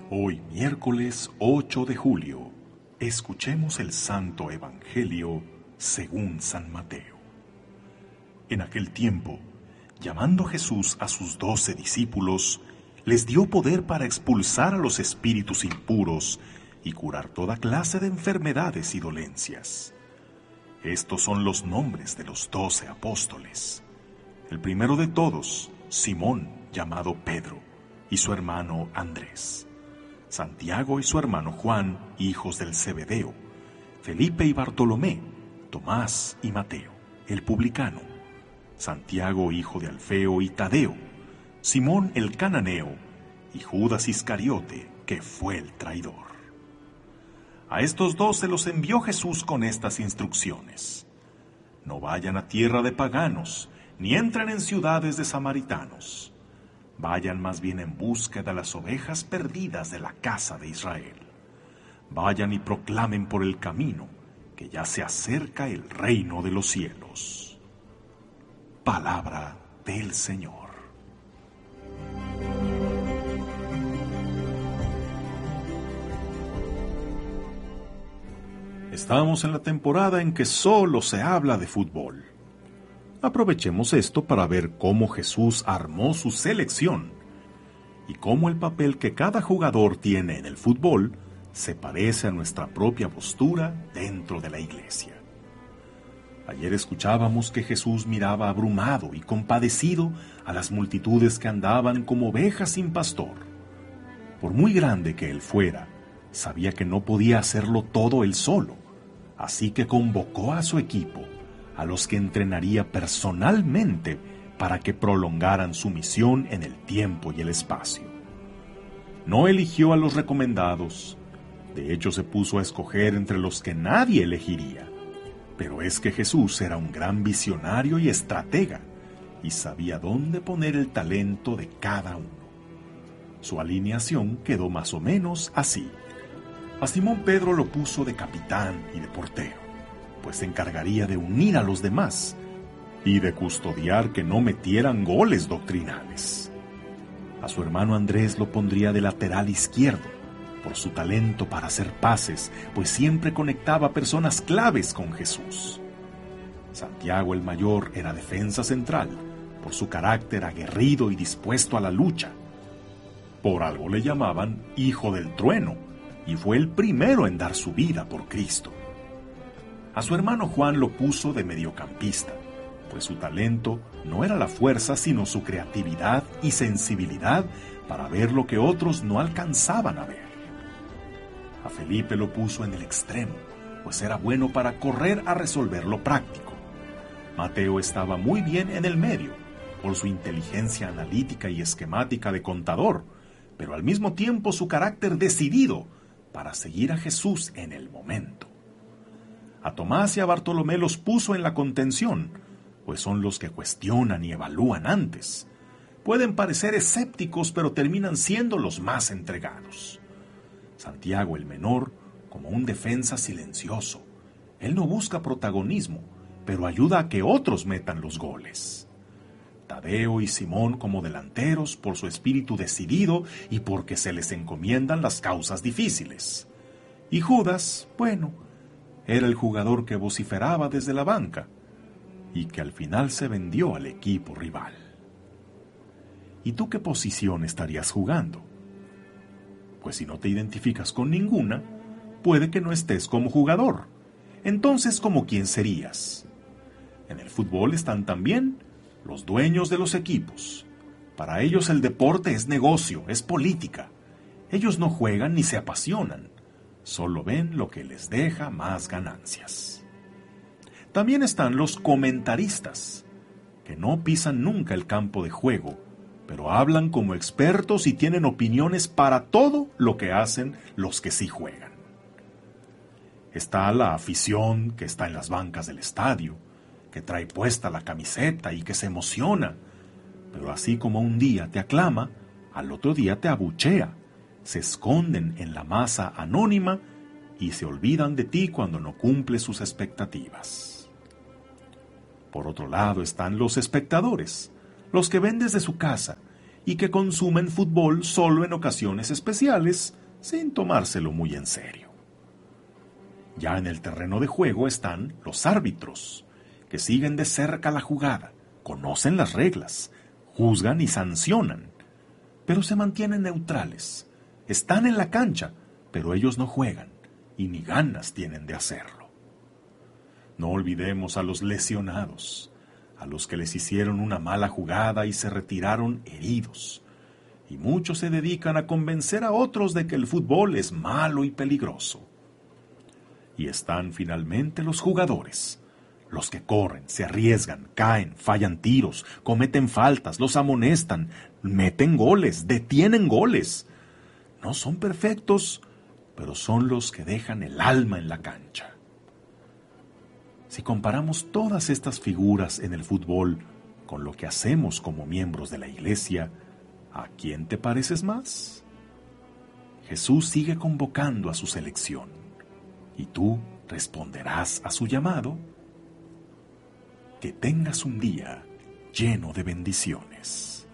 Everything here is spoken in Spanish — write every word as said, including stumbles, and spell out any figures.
Hoy miércoles ocho de julio, escuchemos el Santo Evangelio según San Mateo. En aquel tiempo, llamando Jesús a sus doce discípulos, les dio poder para expulsar a los espíritus impuros y curar toda clase de enfermedades y dolencias. Estos son los nombres de los doce apóstoles. El primero de todos, Simón, llamado Pedro, y su hermano Andrés. Santiago y su hermano Juan, hijos del Zebedeo, Felipe y Bartolomé, Tomás y Mateo, el publicano, Santiago hijo de Alfeo y Tadeo, Simón el cananeo y Judas Iscariote, que fue el traidor. A estos dos se los envió Jesús con estas instrucciones: no vayan a tierra de paganos, ni entren en ciudades de samaritanos. Vayan más bien en busca de las ovejas perdidas de la casa de Israel. Vayan y proclamen por el camino que ya se acerca el reino de los cielos. Palabra del Señor. Estamos en la temporada en que solo se habla de fútbol. Aprovechemos esto para ver cómo Jesús armó su selección y cómo el papel que cada jugador tiene en el fútbol se parece a nuestra propia postura dentro de la iglesia. Ayer escuchábamos que Jesús miraba abrumado y compadecido a las multitudes que andaban como ovejas sin pastor. Por muy grande que él fuera, sabía que no podía hacerlo todo él solo, así que convocó a su equipo, a los que entrenaría personalmente para que prolongaran su misión en el tiempo y el espacio. No eligió a los recomendados, de hecho se puso a escoger entre los que nadie elegiría, pero es que Jesús era un gran visionario y estratega, y sabía dónde poner el talento de cada uno. Su alineación quedó más o menos así. A Simón Pedro lo puso de capitán y de portero, pues se encargaría de unir a los demás y de custodiar que no metieran goles doctrinales. A su hermano Andrés lo pondría de lateral izquierdo, por su talento para hacer pases, pues siempre conectaba personas claves con Jesús. Santiago el mayor era defensa central, por su carácter aguerrido y dispuesto a la lucha. Por algo le llamaban Hijo del Trueno, y fue el primero en dar su vida por Cristo. A su hermano Juan lo puso de mediocampista, pues su talento no era la fuerza sino su creatividad y sensibilidad para ver lo que otros no alcanzaban a ver. A Felipe lo puso en el extremo, pues era bueno para correr a resolver lo práctico. Mateo estaba muy bien en el medio, por su inteligencia analítica y esquemática de contador, pero al mismo tiempo su carácter decidido para seguir a Jesús en el momento. A Tomás y a Bartolomé los puso en la contención, pues son los que cuestionan y evalúan antes. Pueden parecer escépticos, pero terminan siendo los más entregados. Santiago el menor, como un defensa silencioso. Él no busca protagonismo, pero ayuda a que otros metan los goles. Tadeo y Simón como delanteros por su espíritu decidido y porque se les encomiendan las causas difíciles. Y Judas, bueno, era el jugador que vociferaba desde la banca y que al final se vendió al equipo rival. ¿Y tú qué posición estarías jugando? Pues si no te identificas con ninguna, puede que no estés como jugador. Entonces, ¿cómo quién serías? En el fútbol están también los dueños de los equipos. Para ellos el deporte es negocio, es política. Ellos no juegan ni se apasionan. Solo ven lo que les deja más ganancias. También están los comentaristas, que no pisan nunca el campo de juego, pero hablan como expertos y tienen opiniones para todo lo que hacen los que sí juegan. Está la afición que está en las bancas del estadio, que trae puesta la camiseta y que se emociona, pero así como un día te aclama, al otro día te abuchea. Se esconden en la masa anónima y se olvidan de ti cuando no cumples sus expectativas. Por otro lado están los espectadores, los que ven desde su casa y que consumen fútbol solo en ocasiones especiales, sin tomárselo muy en serio. Ya en el terreno de juego están los árbitros, que siguen de cerca la jugada, conocen las reglas, juzgan y sancionan, pero se mantienen neutrales. Están en la cancha, pero ellos no juegan, y ni ganas tienen de hacerlo. No olvidemos a los lesionados, a los que les hicieron una mala jugada y se retiraron heridos. Y muchos se dedican a convencer a otros de que el fútbol es malo y peligroso. Y están finalmente los jugadores, los que corren, se arriesgan, caen, fallan tiros, cometen faltas, los amonestan, meten goles, detienen goles. No son perfectos, pero son los que dejan el alma en la cancha. Si comparamos todas estas figuras en el fútbol con lo que hacemos como miembros de la iglesia, ¿a quién te pareces más? Jesús sigue convocando a su selección, y tú responderás a su llamado. Que tengas un día lleno de bendiciones.